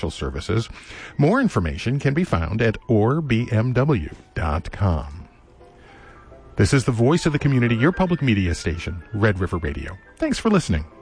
services. More information can be found at orbmw.com. This is the voice of the community, your public media station, Red River Radio. Thanks for listening.